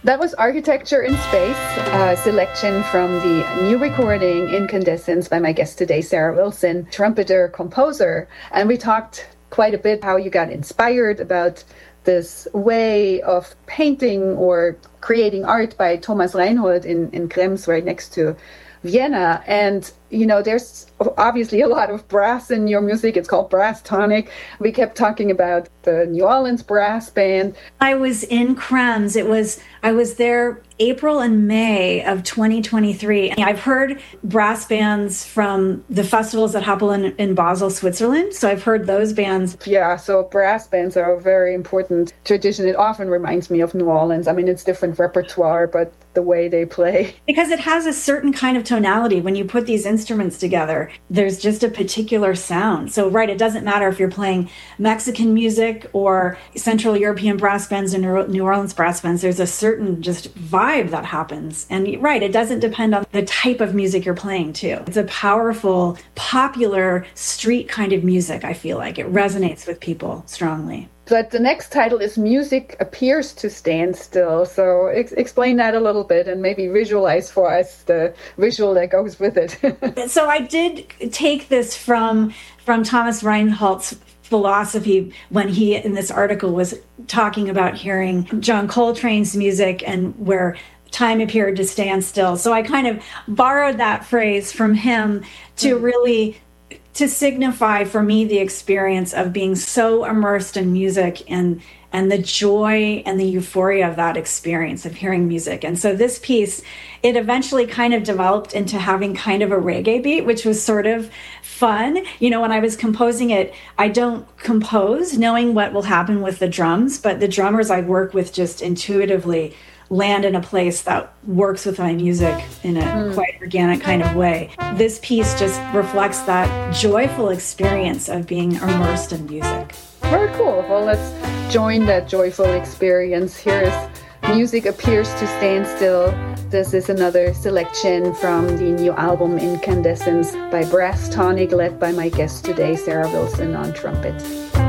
That was Architecture in Space, a selection from the new recording Incandescence by my guest today, Sarah Wilson, trumpeter, composer. And we talked quite a bit how you got inspired about this way of painting or creating art by Thomas Reinhold in Krems, right next to Vienna. And, you know, there's obviously a lot of brass in your music. It's called Brass Tonic. We kept talking about the New Orleans brass band. I was in Krems. I was there April and May of 2023. I've heard brass bands from the festivals that happen in Basel, Switzerland. So I've heard those bands. Yeah, so brass bands are a very important tradition. It often reminds me of New Orleans. I mean, it's different repertoire, but the way they play. Because it has a certain kind of tonality. When you put these instruments together, there's just a particular sound. So, right, it doesn't matter if you're playing Mexican music or Central European brass bands or New Orleans brass bands. There's a certain just vibe that happens. And right, it doesn't depend on the type of music you're playing too. It's a powerful, popular street kind of music, I feel like. It resonates with people strongly. But the next title is Music Appears to Stand Still. So explain that a little bit and maybe visualize for us the visual that goes with it. So I did take this from Thomas Reinhold's philosophy when he, in this article, was talking about hearing John Coltrane's music and where time appeared to stand still. So I kind of borrowed that phrase from him to really to signify for me the experience of being so immersed in music and the joy and the euphoria of that experience of hearing music. And so this piece, it eventually kind of developed into having kind of a reggae beat, which was sort of fun. You know, when I was composing it, I don't compose knowing what will happen with the drums, but the drummers I work with just intuitively land in a place that works with my music in a quite organic kind of way. This piece just reflects that joyful experience of being immersed in music. Very cool. Well, let's join that joyful experience. Here is Music Appears to Stand Still. This is another selection from the new album Incandescence by Brass Tonic, led by my guest today, Sarah Wilson on trumpet.